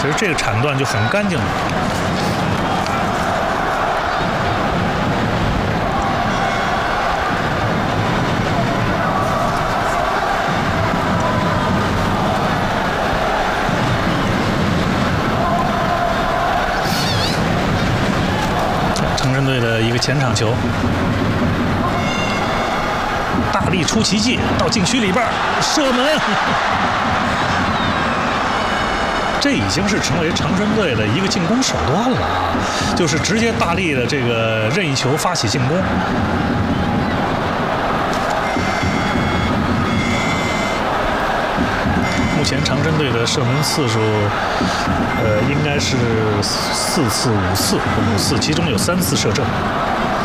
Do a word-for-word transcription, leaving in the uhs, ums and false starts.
其实这个铲断就很干净了。长春队的一个前场球，大力出奇迹到禁区里边射门，这已经是成为长春队的一个进攻手段了啊！就是直接大力的这个任意球发起进攻。目前长春队的射门次数，呃，应该是四次、五次、五次，其中有三次射正。